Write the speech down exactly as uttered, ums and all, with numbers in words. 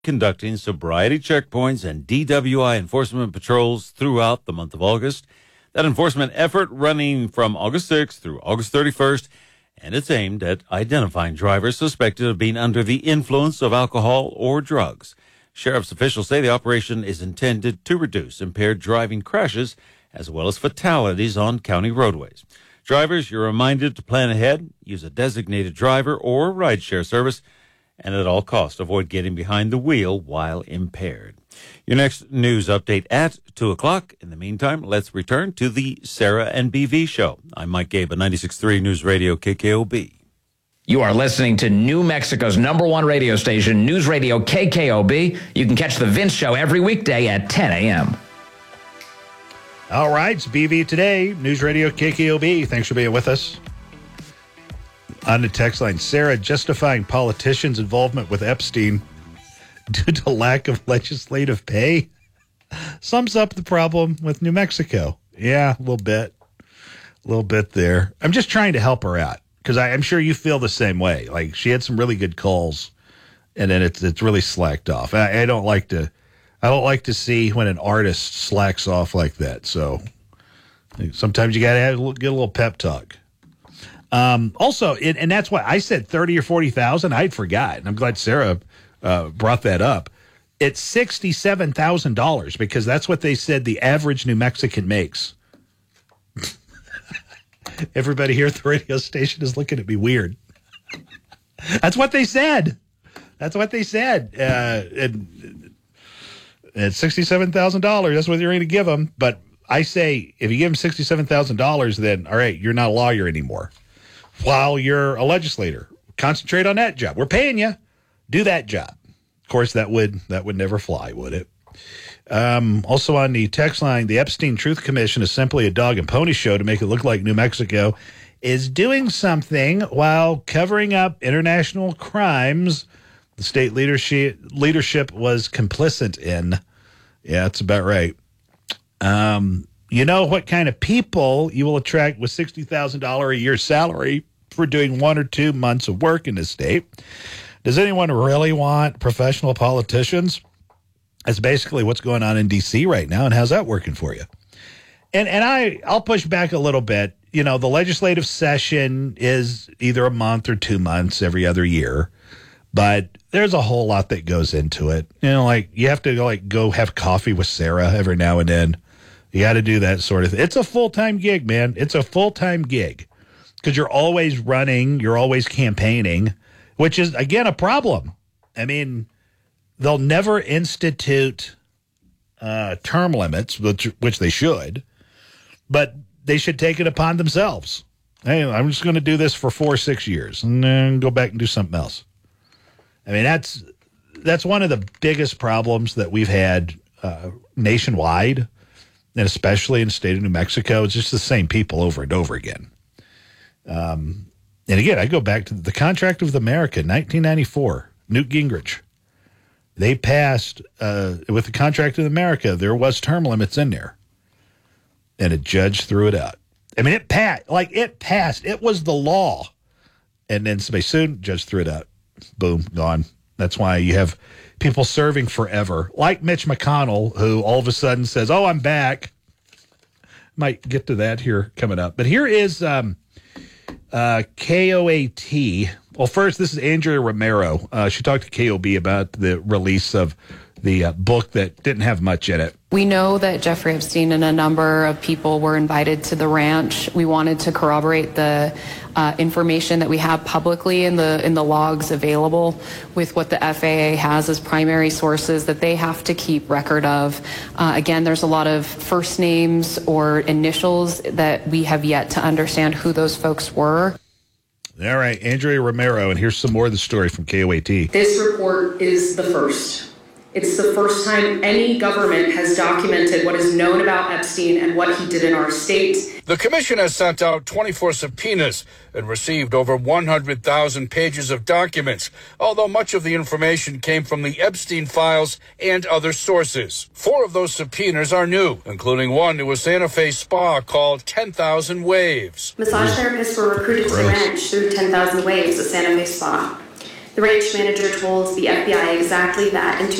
conducting sobriety checkpoints and D W I enforcement patrols throughout the month of August. That enforcement effort running from August sixth through August thirty-first, and it's aimed at identifying drivers suspected of being under the influence of alcohol or drugs. Sheriff's officials say the operation is intended to reduce impaired driving crashes as well as fatalities on county roadways. Drivers, you're reminded to plan ahead, use a designated driver or rideshare service, and at all costs, avoid getting behind the wheel while impaired. Your next news update at two o'clock. In the meantime, let's return to the Sarah and B V Show. I'm Mike Gabe at ninety-six point three News Radio K K O B. You are listening to New Mexico's number one radio station, News Radio K K O B. You can catch the Vince Show every weekday at ten a.m. All right, it's B V Today, News Radio K K O B. Thanks for being with us. On the text line, Sarah justifying politicians' involvement with Epstein due to lack of legislative pay sums up the problem with New Mexico. Yeah, a little bit. A little bit there. I'm just trying to help her out because I'm sure you feel the same way. Like, she had some really good calls, and then it's it's really slacked off. I, I don't like to I don't like to see when an artist slacks off like that. So sometimes you got to have, get a little pep talk. Um, also, it, and that's why I said thirty or forty thousand. I'd forgotten. I'm glad Sarah uh, brought that up. It's sixty-seven thousand dollars because that's what they said the average New Mexican makes. Everybody here at the radio station is looking at me weird. That's what they said. That's what they said. Uh, and it's sixty-seven thousand dollars. That's what you're going to give them. But I say, if you give them sixty-seven thousand dollars, then, all right, you're not a lawyer anymore. While you're a legislator, concentrate on that job. We're paying you. Do that job. Of course, that would that would never fly, would it? Um, also on the text line, the Epstein Truth Commission is simply a dog and pony show to make it look like New Mexico is doing something while covering up international crimes the state leadership leadership was complicit in. Yeah, that's about right. Um, you know what kind of people you will attract with sixty thousand dollars a year salary for doing one or two months of work in the state. Does anyone really want professional politicians? That's basically what's going on in D C right now, and how's that working for you? And and I, I'll push back a little bit. You know, the legislative session is either a month or two months every other year, but there's a whole lot that goes into it. You know, like you have to like go have coffee with Sarah every now and then. You got to do that sort of thing. It's a full-time gig, man. It's a full-time gig because you're always running, you're always campaigning, which is, again, a problem. I mean, they'll never institute uh, term limits, which, which they should, but they should take it upon themselves. Hey, I'm just going to do this for four or six years and then go back and do something else. I mean, that's that's one of the biggest problems that we've had uh, nationwide, and especially in the state of New Mexico. It's just the same people over and over again. Um, and again, I go back to the Contract with America, nineteen ninety-four, Newt Gingrich. They passed, uh, with the Contract with America, there was term limits in there. And a judge threw it out. I mean, it passed. Like, it passed. It was the law. And then somebody sued, judge threw it out. Boom, gone. That's why you have people serving forever, like Mitch McConnell, who all of a sudden says, oh, I'm back. Might get to that here coming up. But here is um, uh, K O A T. Well, first, this is Andrea Romero. Uh, she talked to K O B about the release of the uh, book that didn't have much in it. We know that Jeffrey Epstein and a number of people were invited to the ranch. We wanted to corroborate the uh, information that we have publicly in the in the logs available with what the F A A has as primary sources that they have to keep record of. Uh, again, there's a lot of first names or initials that we have yet to understand who those folks were. All right, Andrea Romero, and here's some more of the story from K O A T. This report is the first. It's the first time any government has documented what is known about Epstein and what he did in our state. The commission has sent out twenty-four subpoenas and received over one hundred thousand pages of documents, although much of the information came from the Epstein files and other sources. Four of those subpoenas are new, including one to a Santa Fe spa called ten thousand Waves. Massage therapists were recruited to the ranch through ten thousand Waves, a Santa Fe spa. The ranch manager told the F B I exactly that in